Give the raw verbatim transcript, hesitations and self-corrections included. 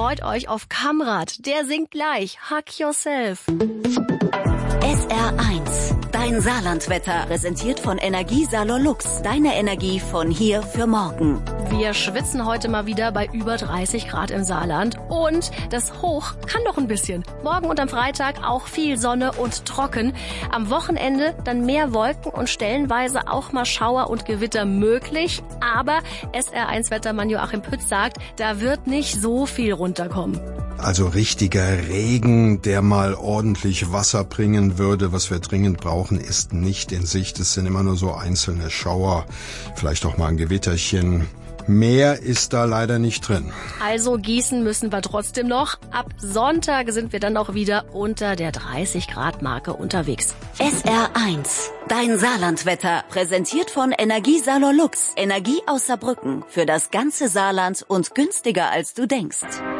freut euch auf Kamrat. Der singt gleich. Hug Yourself. S R eins. Dein Saarlandwetter, präsentiert von Energiesalon Lux. Deine Energie von hier für morgen. Wir schwitzen heute mal wieder bei über dreißig Grad im Saarland. Und das Hoch kann noch ein bisschen. Morgen und am Freitag auch viel Sonne und trocken. Am Wochenende dann mehr Wolken und stellenweise auch mal Schauer und Gewitter möglich. Aber S R eins Wettermann Joachim Pütz sagt, da wird nicht so viel runterkommen. Also richtiger Regen, der mal ordentlich Wasser bringen würde, was wir dringend brauchen, ist nicht in Sicht. Es sind immer nur so einzelne Schauer, vielleicht auch mal ein Gewitterchen. Mehr ist da leider nicht drin. Also gießen müssen wir trotzdem noch. Ab Sonntag sind wir dann auch wieder unter der dreißig Grad Marke unterwegs. S R eins. Dein Saarlandwetter, präsentiert von Energiesalon Lux. Energie aus Saarbrücken für das ganze Saarland und günstiger als du denkst.